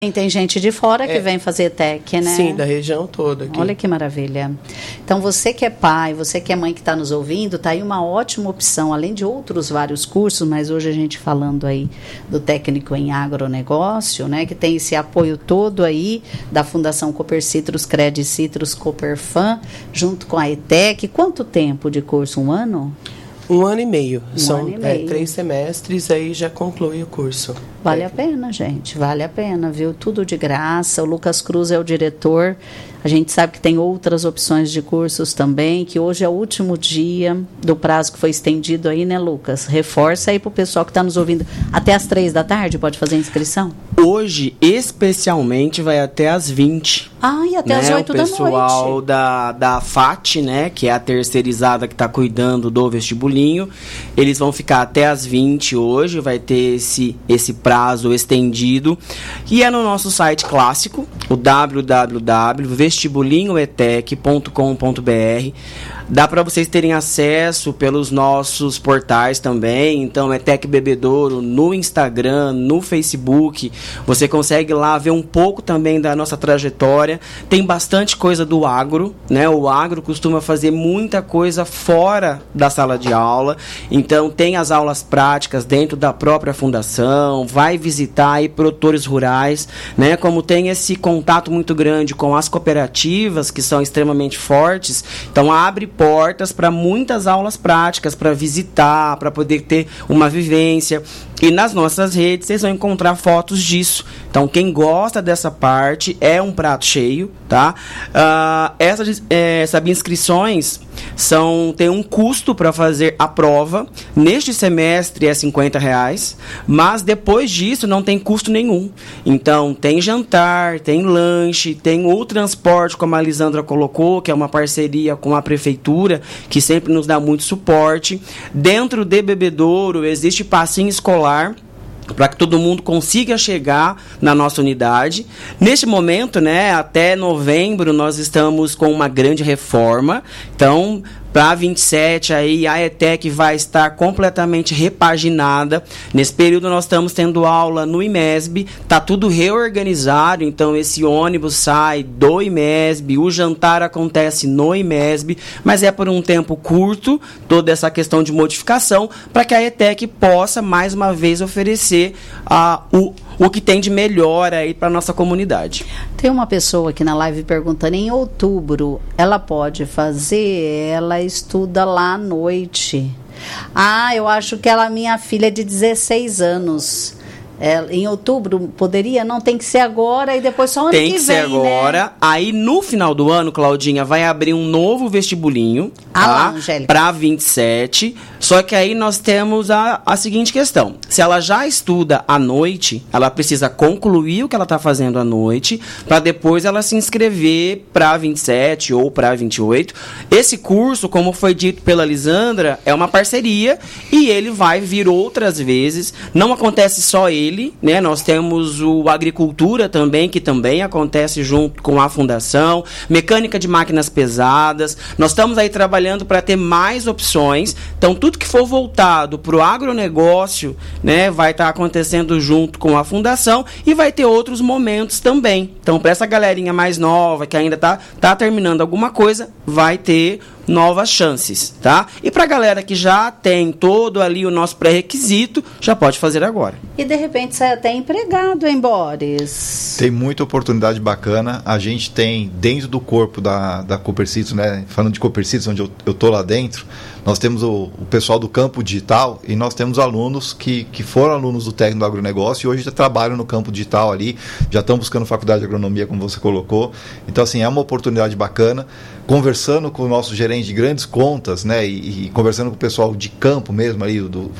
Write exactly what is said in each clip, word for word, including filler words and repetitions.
Tem gente de fora que é, vem fazer T E C, né? Sim, da região toda. Aqui. Olha que maravilha. Então, você que é pai, você que é mãe que está nos ouvindo, está aí uma ótima opção, além de outros vários cursos, mas hoje a gente falando aí do técnico em agronegócio, né? Que tem esse apoio todo aí da Fundação Copercitros, Credicitros, Coperfan, junto com a E T E C. Quanto tempo de curso? Um ano? Um ano e meio. Um São ano e meio. É, três semestres, aí já conclui o curso. Vale a pena, gente. Vale a pena, viu? Tudo de graça. O Lucas Cruz é o diretor. A gente sabe que tem outras opções de cursos também, que hoje é o último dia do prazo que foi estendido aí, né, Lucas? Reforça aí para o pessoal que está nos ouvindo. Até às três da tarde pode fazer a inscrição? Hoje, especialmente, vai até às vinte. Ah, e até né? às oito da noite. O pessoal da, da F A T, né, que é a terceirizada que está cuidando do vestibulinho, eles vão ficar até às vinte hoje, vai ter esse, esse prazo estendido. E é no nosso site clássico, o w w w ponto vestibulinho e t e c ponto com ponto b r. Dá para vocês terem acesso pelos nossos portais também. Então, E T E C Bebedouro no Instagram, no Facebook. Você consegue lá ver um pouco também da nossa trajetória. Tem bastante coisa do agro, né? O agro costuma fazer muita coisa fora da sala de aula. Então, tem as aulas práticas dentro da própria fundação. Vai visitar aí produtores rurais, né? Como tem esse contato muito grande com as cooperativas, que são extremamente fortes. Então, abre portas para muitas aulas práticas, para visitar, para poder ter uma vivência. E nas nossas redes vocês vão encontrar fotos disso. Então, quem gosta dessa parte é um prato cheio, tá? Uh, essas, é, essas inscrições são, tem um custo para fazer a prova. Neste semestre é cinquenta reais, mas depois disso não tem custo nenhum. Então, tem jantar, tem lanche, tem o transporte, como a Lisandra colocou, que é uma parceria com a prefeitura, que sempre nos dá muito suporte. Dentro de Bebedouro existe passinho escolar, para que todo mundo consiga chegar na nossa unidade. Neste momento, né, até novembro, nós estamos com uma grande reforma. Então, para vinte e sete, aí, a E T E C vai estar completamente repaginada. Nesse período, nós estamos tendo aula no I M E S B. Está tudo reorganizado. Então, esse ônibus sai do I M E S B. O jantar acontece no I M E S B. Mas é por um tempo curto, toda essa questão de modificação, para que a E T E C possa, mais uma vez, oferecer a, o, o que tem de melhor aí para a nossa comunidade. Tem uma pessoa aqui na live perguntando, em outubro, ela pode fazer, ela estuda lá à noite. Ah, eu acho que ela, minha filha é de dezesseis anos. É, em outubro, poderia? Não, tem que ser agora e depois só ano que vem, Tem que ser agora. Né? Aí, no final do ano, Claudinha, vai abrir um novo vestibulinho. Ah, tá? lá, Angélica. Para vinte e sete. Só que aí nós temos a, a seguinte questão. Se ela já estuda à noite, ela precisa concluir o que ela está fazendo à noite, para depois ela se inscrever para vinte e sete ou para vinte e oito. Esse curso, como foi dito pela Lisandra, é uma parceria e ele vai vir outras vezes. Não acontece só ele, né? Nós temos o Agricultura também, que também acontece junto com a Fundação, Mecânica de Máquinas Pesadas. Nós estamos aí trabalhando para ter mais opções. Então, tudo que for voltado para o agronegócio, né, vai estar tá acontecendo junto com a Fundação e vai ter outros momentos também. Então, para essa galerinha mais nova, que ainda está tá terminando alguma coisa, vai ter novas chances, tá? E para a galera que já tem todo ali o nosso pré-requisito, já pode fazer agora. E de repente sai até empregado, hein, Boris? Tem muita oportunidade bacana. A gente tem dentro do corpo da, da Copercitros, né? Falando de Copercitros, onde eu, eu tô lá dentro, nós temos o, o pessoal do campo digital e nós temos alunos que, que foram alunos do técnico do agronegócio e hoje já trabalham no campo digital ali, já estão buscando faculdade de agronomia, como você colocou. Então, assim, é uma oportunidade bacana. Conversando com o nosso gerente de grandes contas, né, e, e conversando com o pessoal de campo mesmo, ali, do,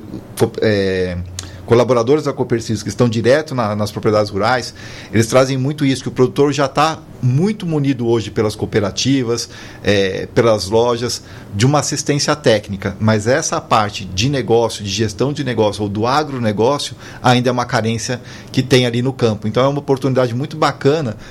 é, colaboradores da Copercitros que estão direto na, nas propriedades rurais, eles trazem muito isso, que o produtor já está muito munido hoje pelas cooperativas, é, pelas lojas, de uma assistência técnica, mas essa parte de negócio, de gestão de negócio ou do agronegócio, ainda é uma carência que tem ali no campo. Então é uma oportunidade muito bacana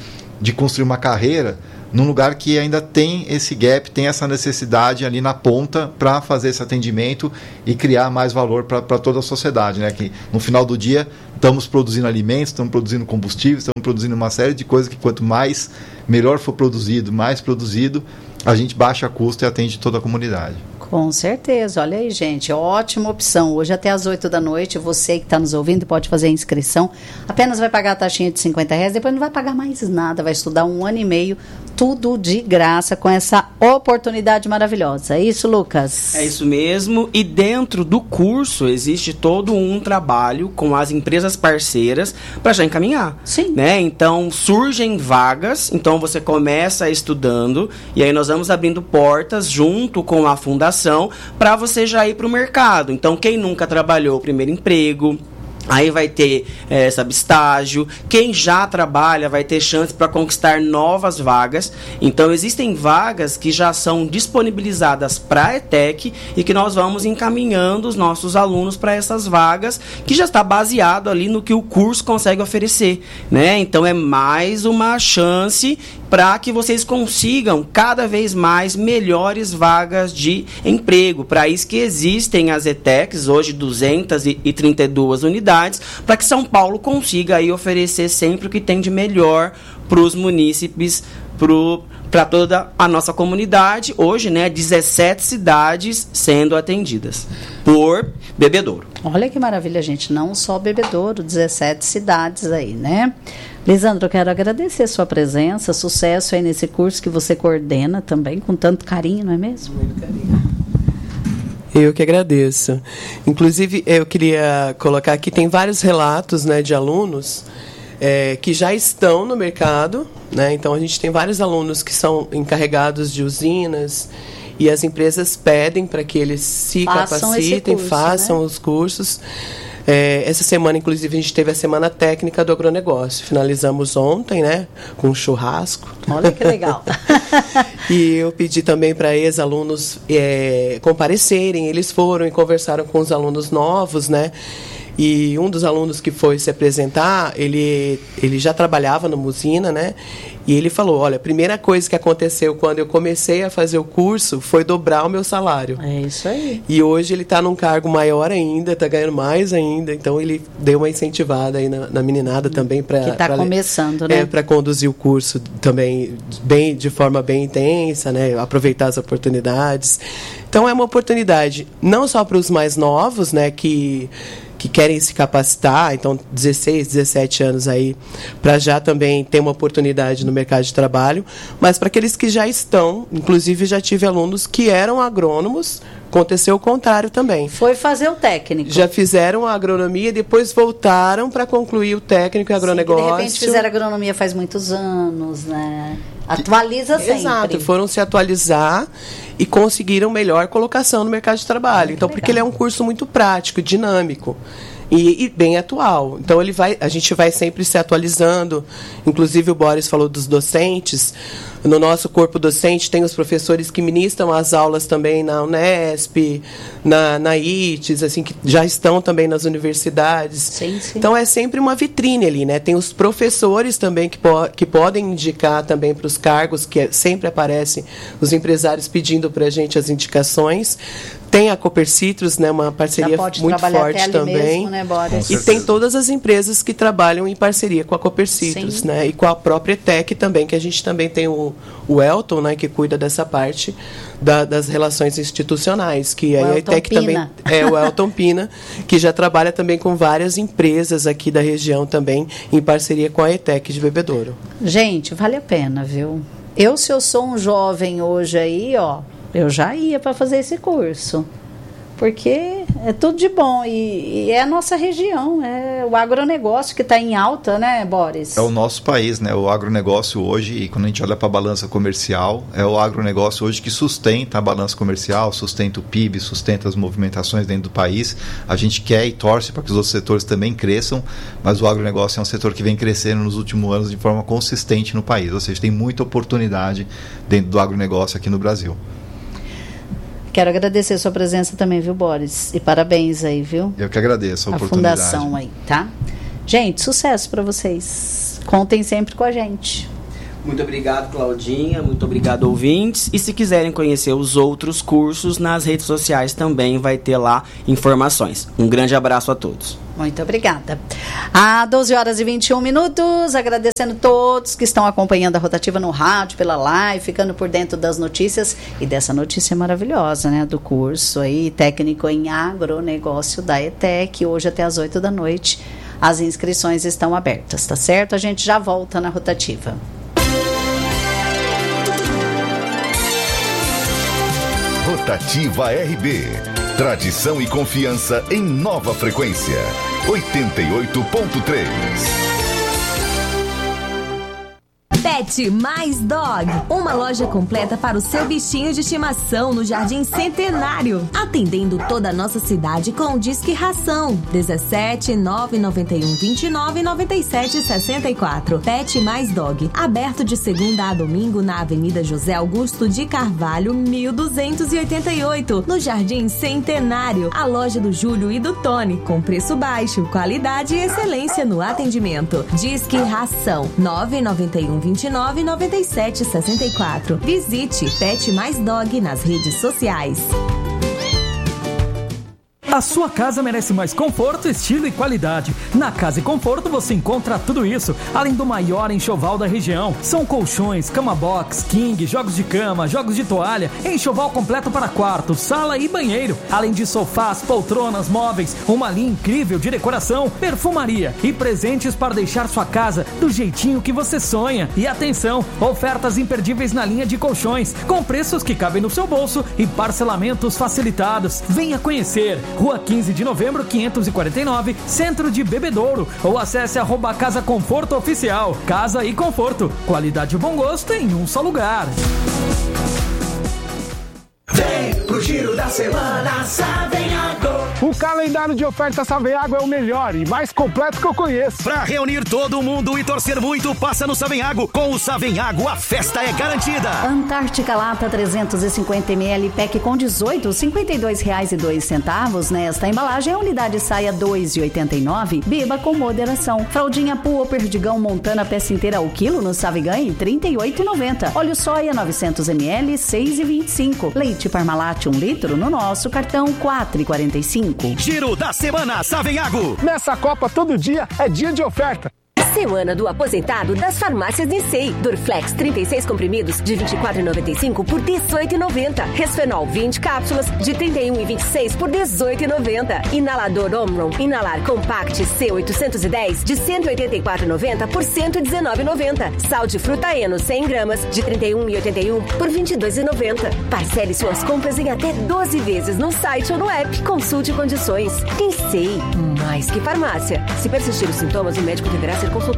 de construir uma carreira num lugar que ainda tem esse gap, tem essa necessidade ali na ponta para fazer esse atendimento e criar mais valor para toda a sociedade, né? Que no final do dia estamos produzindo alimentos, estamos produzindo combustíveis, estamos produzindo uma série de coisas que quanto mais melhor for produzido, mais produzido, a gente baixa custo e atende toda a comunidade. Com certeza, olha aí, gente, ótima opção. Hoje até às oito da noite, você que está nos ouvindo pode fazer a inscrição, apenas vai pagar a taxinha de cinquenta reais, depois não vai pagar mais nada, vai estudar um ano e meio, tudo de graça, com essa oportunidade maravilhosa. É isso, Lucas? É isso mesmo, e dentro do curso existe todo um trabalho com as empresas parceiras para já encaminhar. Sim. Né? Então, surgem vagas, então você começa estudando, e aí nós vamos abrindo portas junto com a fundação para você já ir para o mercado. Então, quem nunca trabalhou o primeiro emprego, aí vai ter, é, sabe, estágio. Quem já trabalha vai ter chance para conquistar novas vagas. Então, existem vagas que já são disponibilizadas para a ETEC e que nós vamos encaminhando os nossos alunos para essas vagas, que já está baseado ali no que o curso consegue oferecer, né? Então, é mais uma chance para que vocês consigam cada vez mais melhores vagas de emprego. Para isso que existem as ETECs, hoje duzentas e trinta e duas unidades, para que São Paulo consiga aí oferecer sempre o que tem de melhor para os munícipes, para toda a nossa comunidade. Hoje, né, dezessete cidades sendo atendidas por Bebedouro. Olha que maravilha, gente, não só Bebedouro, dezessete cidades aí, né? Lisandro, eu quero agradecer a sua presença, sucesso aí nesse curso que você coordena também, com tanto carinho, não é mesmo? Muito carinho. Eu que agradeço. Inclusive, eu queria colocar aqui, tem vários relatos, né, de alunos é, que já estão no mercado, né? Então, a gente tem vários alunos que são encarregados de usinas e as empresas pedem para que eles se façam capacitem, curso, façam, né, os cursos. É, essa semana, inclusive, a gente teve a Semana Técnica do Agronegócio. Finalizamos ontem, né, com um churrasco. Olha que legal. E eu pedi também para ex-alunos é, comparecerem. Eles foram e conversaram com os alunos novos, né? E um dos alunos que foi se apresentar, ele, ele já trabalhava numa usina, né? E ele falou, olha, a primeira coisa que aconteceu quando eu comecei a fazer o curso foi dobrar o meu salário. É isso aí. E hoje ele está num cargo maior ainda, está ganhando mais ainda. Então ele deu uma incentivada aí na, na meninada também para... Que está começando, né? É, para conduzir o curso também bem, de forma bem intensa, né? Aproveitar as oportunidades. Então é uma oportunidade não só para os mais novos, né? Que... que querem se capacitar, então dezesseis, dezessete anos aí, para já também ter uma oportunidade no mercado de trabalho, mas para aqueles que já estão, inclusive já tive alunos que eram agrônomos, aconteceu o contrário também. Foi fazer o técnico. Já fizeram a agronomia e depois voltaram para concluir o técnico e agronegócio. Sim, de repente fizeram agronomia faz muitos anos, né? Atualiza sempre. Exato, foram se atualizar e conseguiram melhor colocação no mercado de trabalho. Muito então, legal. Porque ele é um curso muito prático, dinâmico e, e bem atual. Então, ele vai, a gente vai sempre se atualizando. Inclusive, o Boris falou dos docentes. No nosso corpo docente tem os professores que ministram as aulas também na Unesp, na, na I T E S, assim, que já estão também nas universidades. Sim, sim. Então, é sempre uma vitrine ali, né? Tem os professores também que, po que podem indicar também para os cargos, que é, sempre aparecem os empresários pedindo para a gente as indicações. Tem a Copercitros, né, uma parceria muito forte até também. Mesmo, né, Boris? E tem todas as empresas que trabalham em parceria com a Copercitros, né, e com a própria ETEC também, que a gente também tem o, o Elton, né, que cuida dessa parte da, das relações institucionais, que aí a ETEC também é o Elton Pina, que já trabalha também com várias empresas aqui da região também, em parceria com a ETEC de Bebedouro. Gente, vale a pena, viu? Eu, se eu sou um jovem hoje aí, ó, eu já ia para fazer esse curso, porque é tudo de bom e, e é a nossa região, é o agronegócio que está em alta, né, Boris? É o nosso país, né? O agronegócio hoje, e quando a gente olha para a balança comercial, é o agronegócio hoje que sustenta a balança comercial, sustenta o P I B, sustenta as movimentações dentro do país. A gente quer e torce para que os outros setores também cresçam, mas o agronegócio é um setor que vem crescendo nos últimos anos de forma consistente no país, ou seja, tem muita oportunidade dentro do agronegócio aqui no Brasil. Quero agradecer a sua presença também, viu, Boris? E parabéns aí, viu? Eu que agradeço a, a oportunidade. A fundação aí, tá? Gente, sucesso para vocês. Contem sempre com a gente. Muito obrigado, Claudinha. Muito obrigado, ouvintes. E se quiserem conhecer os outros cursos, nas redes sociais também vai ter lá informações. Um grande abraço a todos. Muito obrigada. Há doze horas e vinte e um minutos, agradecendo todos que estão acompanhando a Rotativa no rádio, pela live, ficando por dentro das notícias e dessa notícia maravilhosa, né, do curso aí, técnico em agronegócio da E T E C, hoje até às oito da noite. As inscrições estão abertas, tá certo? A gente já volta na Rotativa. Rotativa R B. Tradição e confiança em nova frequência. oitenta e oito ponto três. Pet Mais Dog, uma loja completa para o seu bichinho de estimação no Jardim Centenário, atendendo toda a nossa cidade com o Disque Ração dezessete nove nove um vinte e nove noventa e sete sessenta e quatro. Pet Mais Dog, aberto de segunda a domingo na Avenida José Augusto de Carvalho, mil duzentos e oitenta e oito, no Jardim Centenário, a loja do Júlio e do Tony, com preço baixo, qualidade e excelência no atendimento. Disque Ração nove nove um vinte e nove noventa e sete sessenta e quatro. Visite Pet Mais Dog nas redes sociais. A sua casa merece mais conforto, estilo e qualidade. Na Casa e Conforto você encontra tudo isso, além do maior enxoval da região. São colchões, cama box, king, jogos de cama, jogos de toalha, enxoval completo para quarto, sala e banheiro. Além de sofás, poltronas, móveis, uma linha incrível de decoração, perfumaria e presentes para deixar sua casa do jeitinho que você sonha. E atenção, ofertas imperdíveis na linha de colchões, com preços que cabem no seu bolso e parcelamentos facilitados. Venha conhecer. Rua quinze de novembro, quinhentos e quarenta e nove, Centro de Bebedouro, ou acesse arroba Casa Conforto Oficial. Casa e Conforto, qualidade e bom gosto em um só lugar. Vem pro Giro da Semana Savenhago. O calendário de ofertas Savenhago é o melhor e mais completo que eu conheço. Pra reunir todo mundo e torcer muito, passa no Savenhago. Com o Savenhago, a festa é garantida. Antártica Lata trezentos e cinquenta mililitros, pack com dezoito, cinquenta e dois reais e dois centavos. Nesta embalagem, a unidade saia dois reais e oitenta e nove centavos. Beba com moderação. Fraldinha Pua Perdigão Montana peça inteira ao quilo no Saviganhe, trinta e oito reais e noventa centavos. Óleo soia novecentos mililitros, seis reais e vinte e cinco centavos. Leite Parmalat um litro no nosso cartão, quatro reais e quarenta e cinco centavos. Giro da Semana Savenhago. Nessa Copa, todo dia é dia de oferta. Semana do aposentado das farmácias Nissei. Dorflex trinta e seis comprimidos de vinte e quatro reais e noventa e cinco centavos por dezoito reais e noventa centavos. Resfenol vinte cápsulas de trinta e um reais e vinte e seis centavos por dezoito reais e noventa centavos. Inalador Omron Inalar Compact C oitocentos e dez de cento e oitenta e quatro reais e noventa centavos por cento e dezenove reais e noventa centavos. Sal de fruta Eno cem gramas de trinta e um reais e oitenta e um centavos por vinte e dois reais e noventa centavos. Parcele suas compras em até doze vezes no site ou no app. Consulte condições. Nissei, mais que farmácia. Se persistir os sintomas, o médico deverá ser consultado.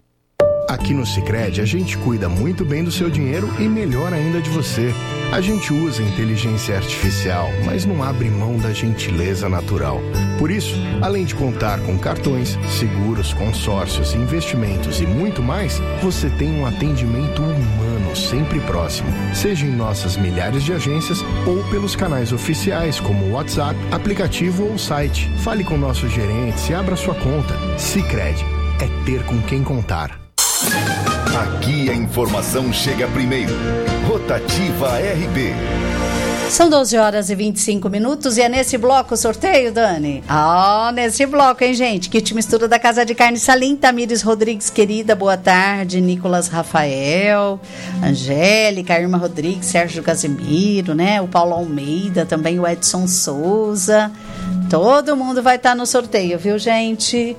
Aqui no Sicredi a gente cuida muito bem do seu dinheiro e melhor ainda de você. A gente usa inteligência artificial, mas não abre mão da gentileza natural. Por isso, além de contar com cartões, seguros, consórcios, investimentos e muito mais, você tem um atendimento humano sempre próximo, seja em nossas milhares de agências ou pelos canais oficiais como o WhatsApp, aplicativo ou site. Fale com nossos gerentes e abra sua conta. Sicredi é ter com quem contar. Aqui a informação chega primeiro. Rotativa R B. São doze horas e vinte e cinco minutos e é nesse bloco o sorteio, Dani? Ah, oh, nesse bloco, hein, gente? Kit mistura da Casa de Carne Salim, Tamires Rodrigues, querida, boa tarde. Nicolas Rafael, Angélica, Irma Rodrigues, Sérgio Casimiro, né? O Paulo Almeida, também o Edson Souza. Todo mundo vai estar no sorteio, viu, gente?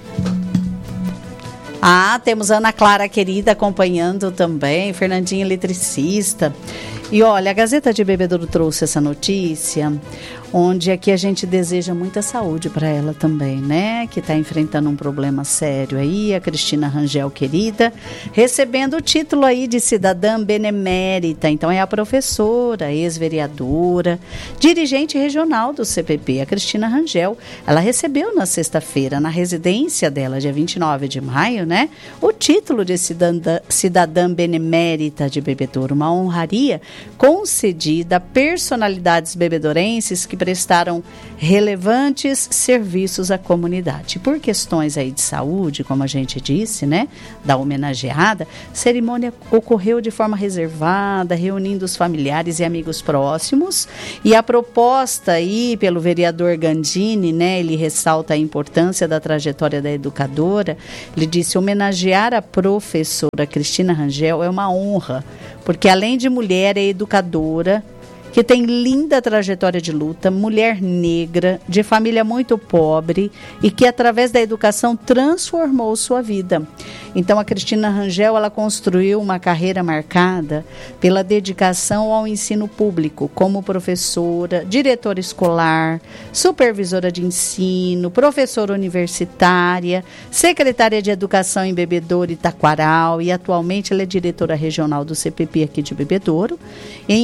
Ah, temos Ana Clara, querida, acompanhando também, Fernandinha, eletricista. E olha, a Gazeta de Bebedouro trouxe essa notícia, onde aqui a gente deseja muita saúde para ela também, né? Que está enfrentando um problema sério aí, a Cristina Rangel, querida, recebendo o título aí de cidadã benemérita. Então é a professora, ex-vereadora, dirigente regional do C P P, a Cristina Rangel. Ela recebeu na sexta-feira, na residência dela, dia vinte e nove de maio, né? O título de cidadã, cidadã benemérita de Bebedouro, uma honraria concedida a personalidades bebedorenses que prestaram relevantes serviços à comunidade. Por questões aí de saúde, como a gente disse, né, da homenageada, a cerimônia ocorreu de forma reservada, reunindo os familiares e amigos próximos, e a proposta aí pelo vereador Gandini, né, ele ressalta a importância da trajetória da educadora. Ele disse: homenagear a professora Cristina Rangel é uma honra, porque além de mulher é educadora, que tem linda trajetória de luta, mulher negra, de família muito pobre e que através da educação transformou sua vida. Então a Cristina Rangel, ela construiu uma carreira marcada pela dedicação ao ensino público, como professora, diretora escolar, supervisora de ensino, professora universitária, secretária de educação em Bebedouro e Taquaral, e atualmente ela é diretora regional do C P P aqui de Bebedouro. Em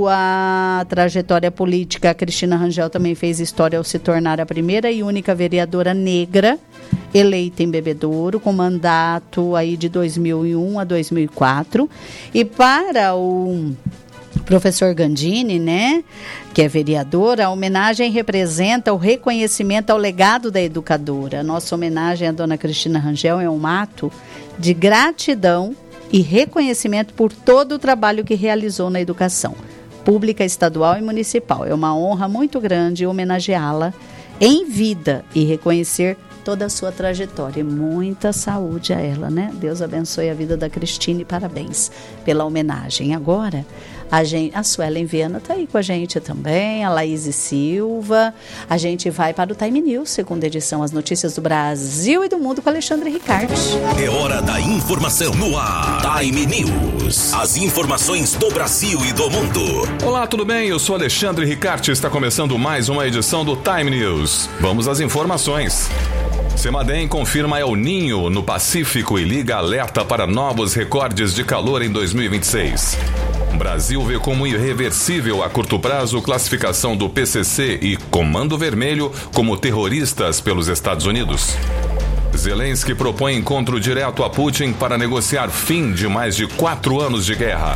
sua trajetória política, a Cristina Rangel também fez história ao se tornar a primeira e única vereadora negra eleita em Bebedouro, com mandato aí de dois mil e um a dois mil e quatro. E para o professor Gandini, né, que é vereador, a homenagem representa o reconhecimento ao legado da educadora. A nossa homenagem à dona Cristina Rangel é um ato de gratidão e reconhecimento por todo o trabalho que realizou na educação pública, estadual e municipal. É uma honra muito grande homenageá-la em vida e reconhecer toda a sua trajetória. E muita saúde a ela, né? Deus abençoe a vida da Cristina e parabéns pela homenagem. Agora, a, gente, a Suelen Viana está aí com a gente também, a Laís Silva. A gente vai para o Time News, segunda edição, as notícias do Brasil e do mundo com Alexandre Ricardo. É hora da informação no ar. Time News. As informações do Brasil e do mundo. Olá, tudo bem? Eu sou Alexandre Ricardo. Está começando mais uma edição do Time News. Vamos às informações. Semadem confirma El Ninho no Pacífico e liga alerta para novos recordes de calor em dois mil e vinte e seis. O Brasil vê como irreversível a curto prazo classificação do P C C e Comando Vermelho como terroristas pelos Estados Unidos. Zelensky propõe encontro direto a Putin para negociar fim de mais de quatro anos de guerra.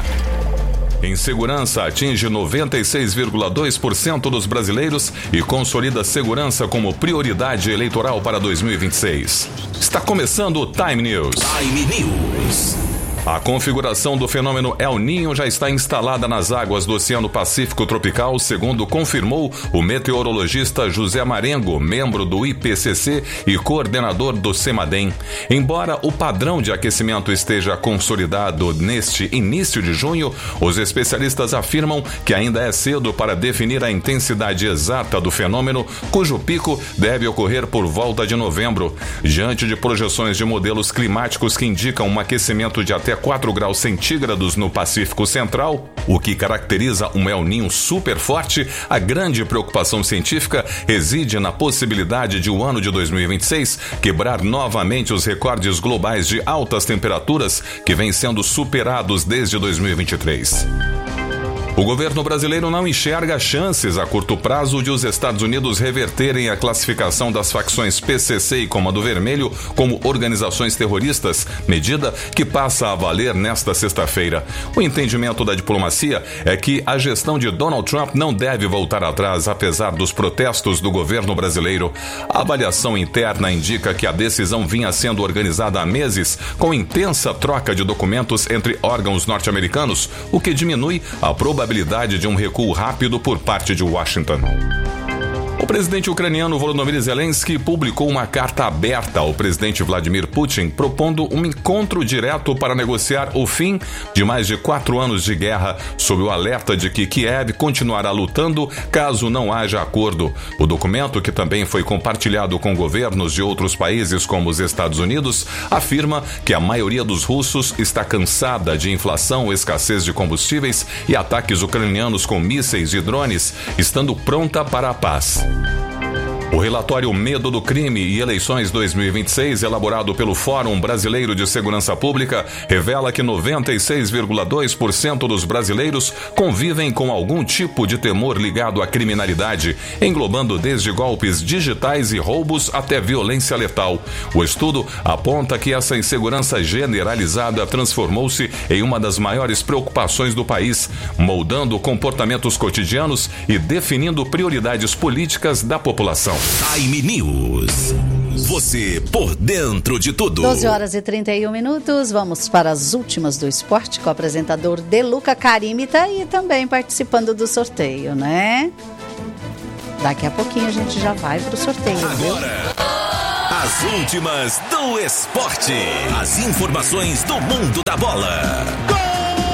Insegurança atinge noventa e seis vírgula dois por cento dos brasileiros e consolida a segurança como prioridade eleitoral para dois mil e vinte e seis. Está começando o Time News. Time News. A configuração do fenômeno El Ninho já está instalada nas águas do Oceano Pacífico Tropical, segundo confirmou o meteorologista José Marengo, membro do I P C C e coordenador do Semadem. Embora o padrão de aquecimento esteja consolidado neste início de junho, os especialistas afirmam que ainda é cedo para definir a intensidade exata do fenômeno, cujo pico deve ocorrer por volta de novembro. Diante de projeções de modelos climáticos que indicam um aquecimento de até quatro graus centígrados no Pacífico Central, o que caracteriza um El Ninho super forte, a grande preocupação científica reside na possibilidade de o ano de dois mil e vinte e seis quebrar novamente os recordes globais de altas temperaturas que vêm sendo superados desde dois mil e vinte e três. O governo brasileiro não enxerga chances a curto prazo de os Estados Unidos reverterem a classificação das facções P C C e Comando Vermelho como organizações terroristas, medida que passa a valer nesta sexta-feira. O entendimento da diplomacia é que a gestão de Donald Trump não deve voltar atrás, apesar dos protestos do governo brasileiro. A avaliação interna indica que a decisão vinha sendo organizada há meses, com intensa troca de documentos entre órgãos norte-americanos, o que diminui a probabilidade de um recuo rápido por parte de Washington. O presidente ucraniano Volodymyr Zelensky publicou uma carta aberta ao presidente Vladimir Putin, propondo um encontro direto para negociar o fim de mais de quatro anos de guerra, sob o alerta de que Kiev continuará lutando caso não haja acordo. O documento, que também foi compartilhado com governos de outros países como os Estados Unidos, afirma que a maioria dos russos está cansada de inflação, escassez de combustíveis e ataques ucranianos com mísseis e drones, estando pronta para a paz. O relatório Medo do Crime e Eleições dois mil e vinte e seis, elaborado pelo Fórum Brasileiro de Segurança Pública, revela que noventa e seis vírgula dois por cento dos brasileiros convivem com algum tipo de temor ligado à criminalidade, englobando desde golpes digitais e roubos até violência letal. O estudo aponta que essa insegurança generalizada transformou-se em uma das maiores preocupações do país, moldando comportamentos cotidianos e definindo prioridades políticas da população. Time News. Você por dentro de tudo. doze horas e trinta e um minutos. Vamos para as últimas do esporte com o apresentador Deluca Carime, tá aí também participando do sorteio, né? Daqui a pouquinho a gente já vai pro sorteio. Agora, viu? As últimas do esporte. As informações do mundo da bola. Gol!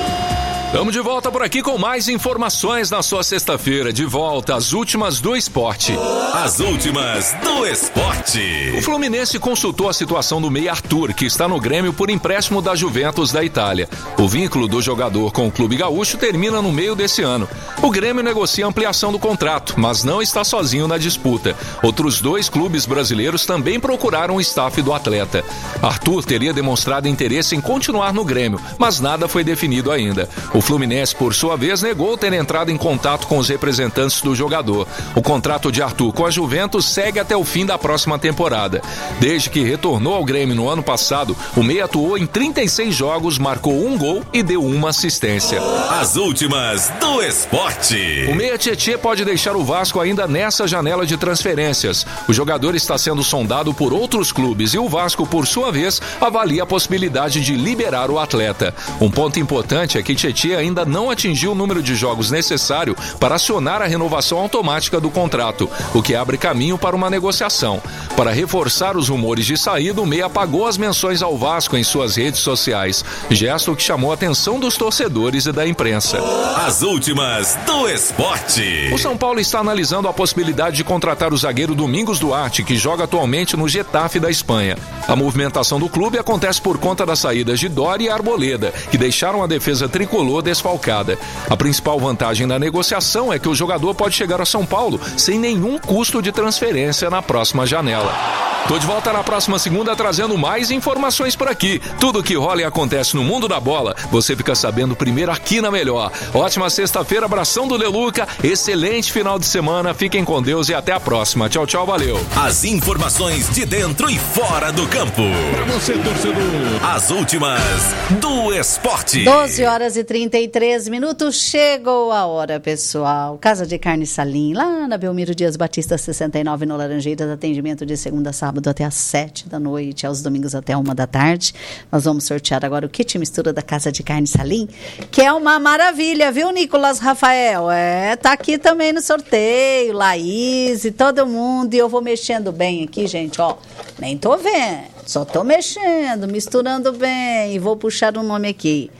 Estamos de volta por aqui com mais informações na sua sexta-feira. De volta, as últimas do esporte. As últimas do esporte. O Fluminense consultou a situação do meia Arthur, que está no Grêmio por empréstimo da Juventus da Itália. O vínculo do jogador com o clube gaúcho termina no meio desse ano. O Grêmio negocia a ampliação do contrato, mas não está sozinho na disputa. Outros dois clubes brasileiros também procuraram o staff do atleta. Arthur teria demonstrado interesse em continuar no Grêmio, mas nada foi definido ainda. O Fluminense, por sua vez, negou ter entrado em contato com os representantes do jogador. O contrato de Arthur com a Juventus segue até o fim da próxima temporada. Desde que retornou ao Grêmio no ano passado, o meia atuou em trinta e seis jogos, marcou um gol e deu uma assistência. As últimas do esporte. O meia Tietê pode deixar o Vasco ainda nessa janela de transferências. O jogador está sendo sondado por outros clubes e o Vasco, por sua vez, avalia a possibilidade de liberar o atleta. Um ponto importante é que Tietê ainda não atingiu o número de jogos necessário para acionar a renovação automática do contrato, o que abre caminho para uma negociação. Para reforçar os rumores de saída, o meia apagou as menções ao Vasco em suas redes sociais, gesto que chamou a atenção dos torcedores e da imprensa. As últimas do esporte. O São Paulo está analisando a possibilidade de contratar o zagueiro Domingos Duarte, que joga atualmente no Getafe da Espanha. A movimentação do clube acontece por conta das saídas de Dori e Arboleda, que deixaram a defesa tricolor desfalcada. A principal vantagem da negociação é que o jogador pode chegar a São Paulo sem nenhum custo de transferência na próxima janela. Tô de volta na próxima segunda trazendo mais informações por aqui. Tudo que rola e acontece no mundo da bola, você fica sabendo primeiro aqui na Melhor. Ótima sexta-feira, abração do Deluca, excelente final de semana, fiquem com Deus e até a próxima. Tchau, tchau, valeu. As informações de dentro e fora do campo. Pra você, torcedor. As últimas do esporte. doze horas e trinta e três minutos, chegou a hora, pessoal. Casa de Carne Salim, lá na Belmiro Dias Batista, sessenta e nove, no Laranjeiras, atendimento de segunda a sábado até às sete da noite, aos domingos até uma da tarde. Nós vamos sortear agora o kit mistura da Casa de Carne Salim, que é uma maravilha, viu, Nicolas Rafael? É, tá aqui também no sorteio, Laís e todo mundo, e eu vou mexendo bem aqui, gente, ó, nem tô vendo, só tô mexendo, misturando bem, e vou puxar um nome aqui.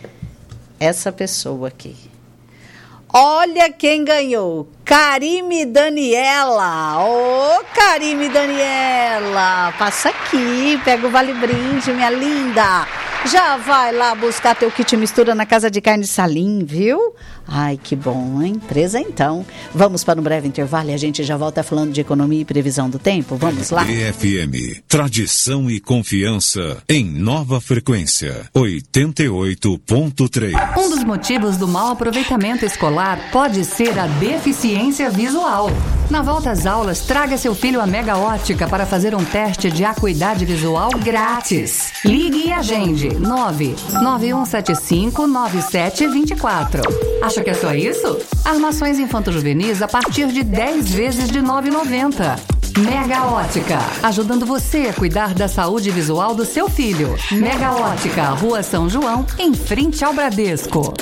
Essa pessoa aqui. Olha quem ganhou. Carime Daniela. Ô, Carime Daniela. Passa aqui, pega o Vale Brinde, minha linda. Já vai lá buscar teu kit mistura na Casa de Carne Salim, viu? Ai, que bom, hein? Presa então. Vamos para um breve intervalo e a gente já volta falando de economia e previsão do tempo. Vamos lá? E F M, tradição e confiança em nova frequência, oitenta e oito ponto três. Um dos motivos do mau aproveitamento escolar pode ser a deficiência visual. Na volta às aulas, traga seu filho à Mega Ótica para fazer um teste de acuidade visual grátis. Ligue e agende nove nove um sete cinco nove sete dois quatro. Acha que é só isso? Armações infanto-juvenis a partir de dez vezes de nove reais e noventa centavos. Mega Ótica, ajudando você a cuidar da saúde visual do seu filho. Mega Ótica, Rua São João, em frente ao Bradesco.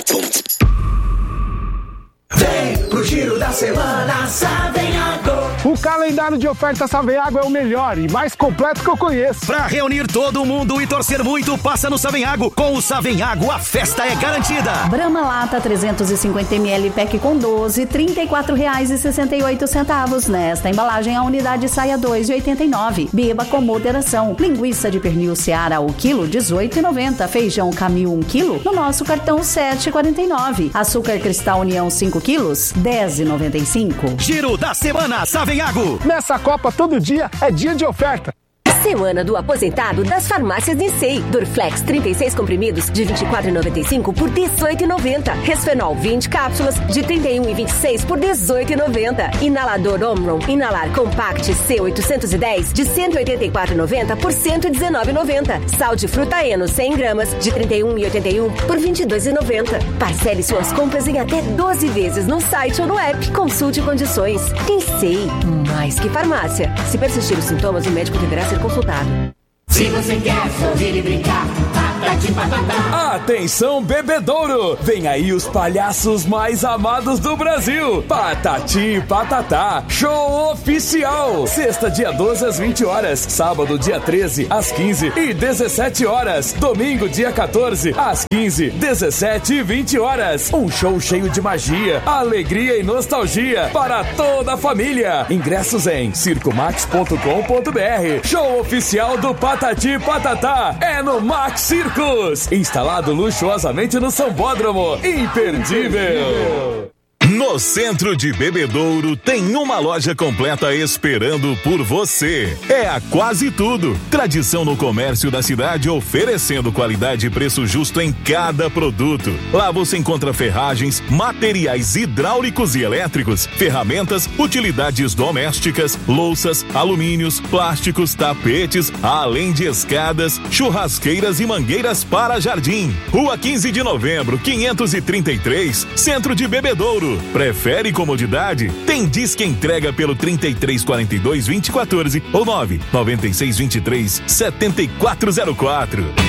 Vem pro giro da semana, Savenhago. O calendário de ofertas Savenhago é o melhor e mais completo que eu conheço. Pra reunir todo mundo e torcer muito, passa no Savenhago. Com o Savenhago, a festa é garantida. Brahma Lata trezentos e cinquenta mililitros, pack com doze, trinta e quatro reais e sessenta e oito centavos. Nesta embalagem, a unidade sai a dois reais e oitenta e nove centavos. Beba com moderação. Linguiça de pernil Seara, o quilo, dezoito reais e noventa centavos. Feijão Camil, um quilo, no nosso cartão sete reais e quarenta e nove centavos. Açúcar Cristal União, cinco quilos, dez reais e noventa e cinco centavos. Giro da semana, Savenhago. Savenhago. Nessa Copa, todo dia é dia de oferta. Semana do Aposentado das Farmácias Nissei. Dorflex trinta e seis comprimidos de vinte e quatro reais e noventa e cinco por dezoito reais e noventa. Resfenol vinte cápsulas de trinta e um reais e vinte e seis por dezoito reais e noventa. Inalador Omron Inalar Compact C oitocentos e dez de cento e oitenta e quatro reais e noventa por cento e dezenove reais e noventa. Sal de fruta Eno cem gramas de trinta e um reais e oitenta e um por vinte e dois reais e noventa. Parcele suas compras em até doze vezes no site ou no app. Consulte condições. Nissei, mais que farmácia. Se persistir os sintomas, o médico deverá ser consultado. Se você quer sorrir e brincar, Patati Patatá. Atenção, bebedouro! Vem aí os palhaços mais amados do Brasil. Patati Patatá, show oficial. Sexta, dia doze, às vinte horas. Sábado, dia treze, às quinze e dezessete horas. Domingo, dia quatorze, às quinze, dezessete e vinte horas. Um show cheio de magia, alegria e nostalgia para toda a família. Ingressos em circomax ponto com ponto br. Show oficial do Patati Patatá é no Max Circus, instalado luxuosamente no Sambódromo. Imperdível! No centro de Bebedouro tem uma loja completa esperando por você. É a Quase Tudo. Tradição no comércio da cidade, oferecendo qualidade e preço justo em cada produto. Lá você encontra ferragens, materiais hidráulicos e elétricos, ferramentas, utilidades domésticas, louças, alumínios, plásticos, tapetes, além de escadas, churrasqueiras e mangueiras para jardim. Rua quinze de novembro, quinhentos e trinta e três, Centro de Bebedouro. Prefere comodidade? Tem Disque Entrega pelo trinta e três quarenta e dois, vinte e quatorze ou nove nove seis dois três, sete quatro zero quatro.